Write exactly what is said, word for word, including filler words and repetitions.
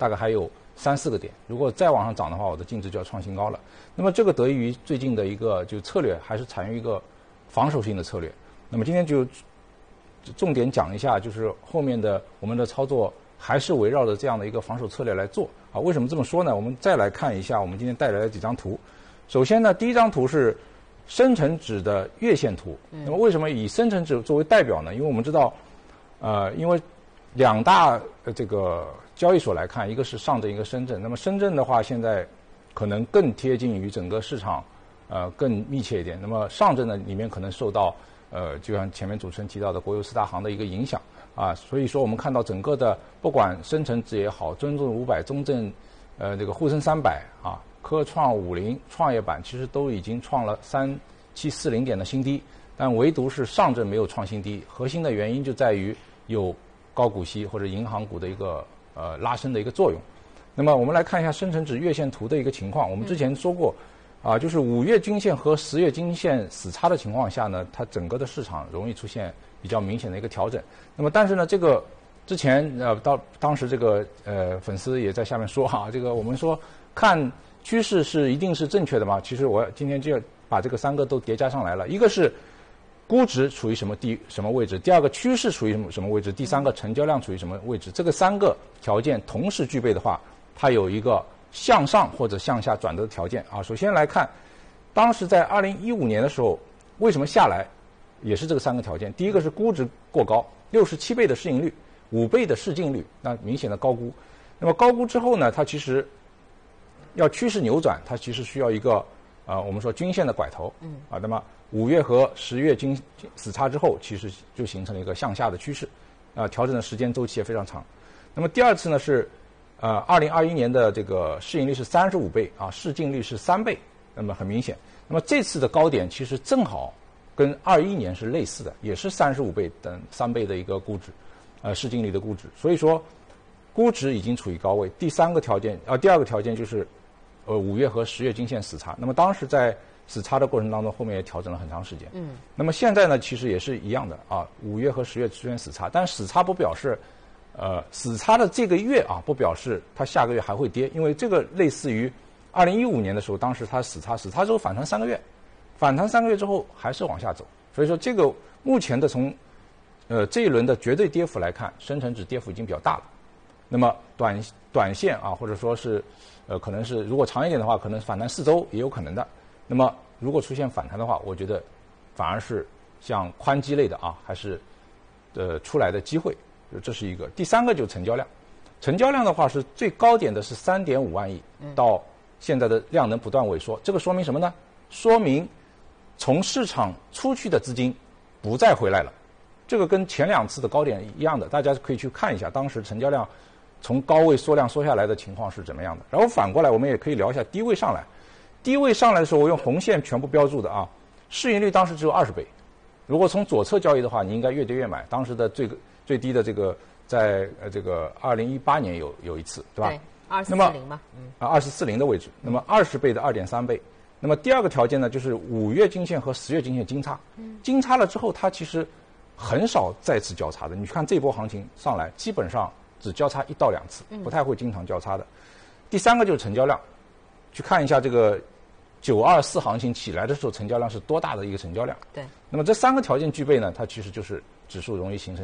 大概还有三四个点，如果再往上涨的话，我的净值就要创新高了。那么这个得益于最近的一个就策略，还是采用一个防守性的策略。那么今天就重点讲一下，就是后面的我们的操作还是围绕着这样的一个防守策略来做啊。为什么这么说呢？我们再来看一下我们今天带来的几张图。首先呢，第一张图是深成指的月线图。那么为什么以深成指作为代表呢？因为我们知道，呃，因为两大呃这个交易所来看，一个是上证，一个深圳。那么深圳的话，现在可能更贴近于整个市场，呃，更密切一点。那么上证呢，里面可能受到呃，就像前面主持人提到的国有四大行的一个影响啊，所以说我们看到整个的不管深成指也好，中证五百、中证呃这个沪深三百啊，科创五零、创业板其实都已经创了三七四零点的新低，但唯独是上证没有创新低，核心的原因就在于有高股息或者银行股的一个呃拉升的一个作用。那么我们来看一下深成指月线图的一个情况，我们之前说过。啊，就是五月均线和十月均线死叉的情况下呢，它整个的市场容易出现比较明显的一个调整。那么，但是呢，这个之前呃，到当时这个呃粉丝也在下面说哈、啊，这个我们说看趋势是一定是正确的吗？其实我今天就要把这个三个都叠加上来了，一个是估值处于什么地什么位置，第二个趋势处于什么什么位置，第三个成交量处于什么位置。这个三个条件同时具备的话，它有一个向上或者向下转的条件啊。首先来看，当时在二零一五年的时候，为什么下来，也是这个三个条件。第一个是估值过高，六十七倍的市盈率，五倍的市净率，那明显的高估。那么高估之后呢，它其实要趋势扭转，它其实需要一个呃我们说均线的拐头，嗯啊，那么五月和十月均死叉之后，其实就形成了一个向下的趋势，啊，调整的时间周期也非常长。那么第二次呢是。呃，二零二一年的这个市盈率是三十五倍啊，市净率是三倍，那么很明显。那么这次的高点其实正好跟二一年是类似的，也是三十五倍等三倍的一个估值，呃，市净率的估值。所以说，估值已经处于高位。第三个条件啊、呃，第二个条件就是，呃，五月和十月均线死叉。那么当时在死叉的过程当中，后面也调整了很长时间。嗯。那么现在呢，其实也是一样的啊，五月和十月出现死叉，但死叉不表示。呃，死叉的这个月啊，不表示它下个月还会跌，因为这个类似于二零一五年的时候，当时它死叉，死叉之后反弹三个月，反弹三个月之后还是往下走，所以说这个目前的从呃这一轮的绝对跌幅来看，深成指跌幅已经比较大了。那么短短线啊，或者说是呃可能是如果长一点的话，可能反弹四周也有可能的。那么如果出现反弹的话，我觉得反而是像宽基类的啊，还是呃出来的机会。这是一个，第三个就是成交量，成交量的话是最高点的是三点五万亿，到现在的量能不断萎缩，这个说明什么呢？说明从市场出去的资金不再回来了，这个跟前两次的高点一样的，大家可以去看一下当时成交量从高位缩量缩下来的情况是怎么样的。然后反过来，我们也可以聊一下低位上来，低位上来的时候，我用红线全部标注的啊，市盈率当时只有二十倍，如果从左侧交易的话，你应该越跌越买，当时的最最低的这个在呃这个二零一八年有有一次，对吧？ 对，二四四零嘛，嗯啊二四四零的位置，那么二十倍的二点三倍。那么第二个条件呢，就是五月均线和十月均线金叉，嗯，金叉了之后，它其实很少再次交叉的。你去看这波行情上来，基本上只交叉一到两次，不太会经常交叉的。第三个就是成交量，去看一下这个九二四行情起来的时候，成交量是多大的一个成交量？ 对。 那么这三个条件具备呢，它其实就是指数容易形成